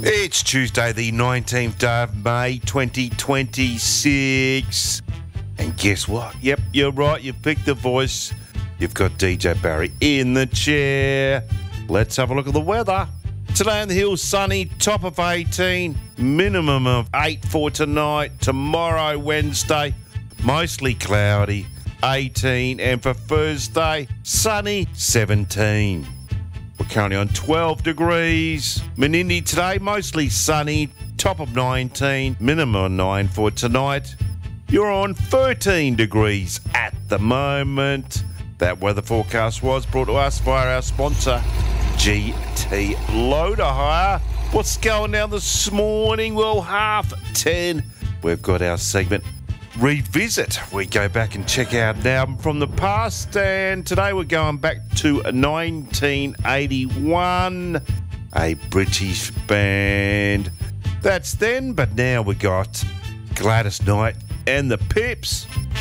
It's Tuesday, the 19th of May, 2026. And guess what? Yep, you're right. You've picked the voice. You've got DJ Barry in the chair. Let's have a look at the weather. Today on the hills, sunny, top of 18, minimum of 8 for tonight. Tomorrow, Wednesday, mostly cloudy, 18. And for Thursday, sunny, 17. We're currently on 12 degrees. Menindee today, mostly sunny, top of 19, minimum of 9 for tonight. You're on 13 degrees at the moment. That weather forecast was brought to us by our sponsor, GT Loader Hire. What's going down this morning? Well, 10:30. We've got our segment Revisit. We go back and check out an album from the past, and today we're going back to 1981, a British band. That's then, but now we got Gladys Knight and the Pips.